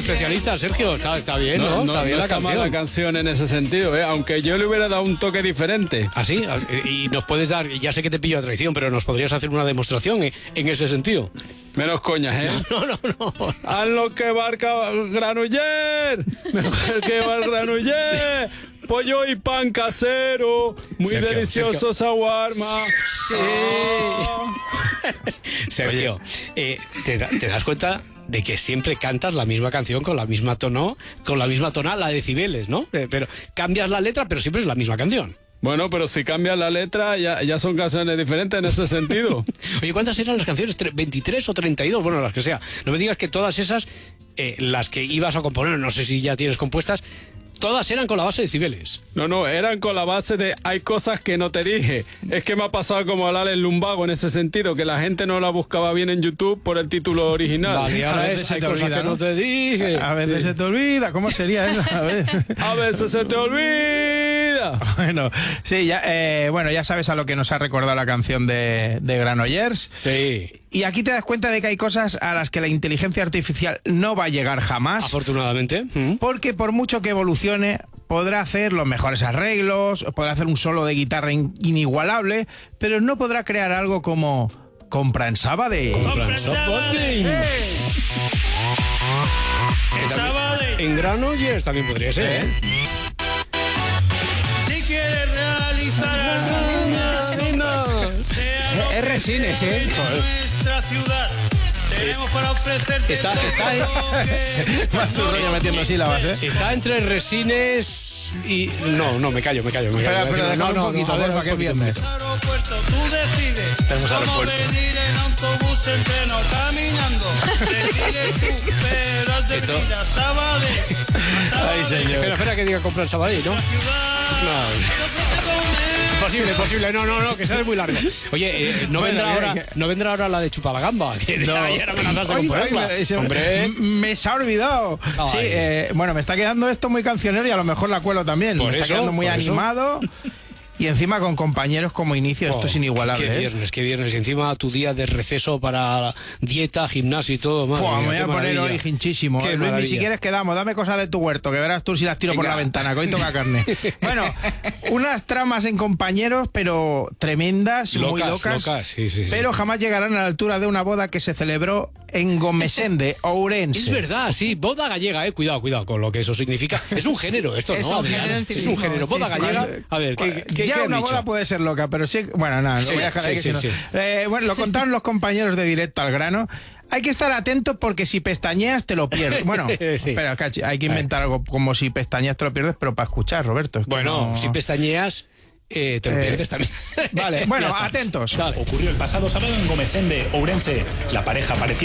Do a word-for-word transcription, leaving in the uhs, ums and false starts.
especialista, Sergio. Está, está bien, ¿no? No, no está bien no la está canción. mal la canción en ese sentido, ¿eh? Aunque yo le hubiera dado un toque diferente. ¿Ah, sí? Y nos puedes dar, ya sé que te pillo a traición, pero nos podrías hacer una demostración en, en ese sentido. Menos coñas, ¿eh? No, no, no. Haz lo que barca Granollers. Mejor que va Granollers. Pollo y pan casero. Muy Sergio, delicioso shawarma. Sí. Ah. Sergio, eh, ¿te, da- ¿te das cuenta de que siempre cantas la misma canción con la misma tono, con la misma tonal, la decibeles, ¿no? Eh, pero cambias la letra, pero siempre es la misma canción. Bueno, pero si cambias la letra, ya, ya son canciones diferentes en ese sentido. Oye, ¿cuántas eran las canciones? Tre- ¿veintitrés o treinta y dos? Bueno, las que sea. No me digas que todas esas, eh, las que ibas a componer, no sé si ya tienes compuestas, todas eran con la base de decibeles. No, no, eran con la base de hay cosas que no te dije. Es que me ha pasado como al Alex Lumbago en ese sentido, que la gente no la buscaba bien en YouTube por el título original. Vale, A ahora veces es, se hay te cosas olvida, que ¿no? no te dije. A veces se te olvida. ¿Cómo sería eso? A ver. A veces se te olvida. Bueno, sí, ya, eh, bueno, ya sabes a lo que nos ha recordado la canción de, de Granollers. Sí, Y aquí te das cuenta de que hay cosas a las que la inteligencia artificial no va a llegar jamás. afortunadamente. Mm. Porque por mucho que evolucione, podrá hacer los mejores arreglos, podrá hacer un solo de guitarra in- inigualable, pero no podrá crear algo como Compra en Sabadell. Compra en Sabadell. Que también- En Granollers también podría ser, ¿eh? Si quieres realizar sea Es resines, ¿eh? nuestra ciudad, tenemos para ofrecerte Está, está, Más un rollo metiendo sílabas, ¿eh? está entre resines y... No, no, me callo, me callo. Me Espera, callo. pero no, déjame no, un poquito, no, a ver, porfa, un que es poquito viernes. más. aeropuerto, tú decides Tenemos cómo aeropuerto. venir en autobús, en tren o caminando. Decides tú, pero has de Esto- venir a Sabadell, a Sabadell, Ay, señor. Espera, espera que diga comprar Sabadell, ¿no? la ciudad. Posible, posible, no, no, no, que sea muy largo. Oye, eh, no, Bueno, vendrá que- ahora, que- no vendrá ahora la de Chupalagamba, que No. ayer amenazaste Ay, con ay, ponerla. me- se- Hombre, m- me se ha olvidado. Ay. Sí, eh, bueno, me está quedando esto muy cancionero y a lo mejor la cuelo también. Por me está eso, quedando muy por eso. animado. Y encima con compañeros como inicio, esto oh, es inigualable. Qué ¿eh? viernes, qué viernes. Y encima tu día de receso para dieta, gimnasio y todo. Madre Buah, mía, me voy qué a poner maravilla. hoy hinchísimo. Qué Eh, Luis, ni maravilla. si quieres quedamos, dame cosas de tu huerto, que verás tú si las tiro por Venga. la ventana, que hoy toca carne. Bueno, unas tramas en compañeros, pero tremendas, muy Locas, locas. locas, sí, sí, sí. Pero jamás llegarán a la altura de una boda que se celebró en Gomesende, Ourense. Es verdad, sí, boda gallega, eh. Cuidado, cuidado con lo que eso significa. Es un género esto, Es ¿no, un Adrián? género en Es sí un mismo, género. sí, Boda sí. gallega. A ver, ¿qué, qué, ya qué han una dicho? boda puede ser loca, pero sí, bueno, nada, Sí, lo voy a dejar ahí, sí, que sí, si no- sí. Eh, bueno, lo contaron los compañeros de Directo al Grano. Hay que estar atento porque si pestañeas te lo pierdes. Bueno, Sí. espera, cachi, hay que inventar algo como si pestañeas te lo pierdes, pero para escuchar, Roberto. es que Bueno, no- si pestañeas, eh, te lo Eh, pierdes también. Vale, bueno, Ya está. atentos. Dale. Ocurrió el pasado sábado en Gomesende, Ourense. La pareja parecía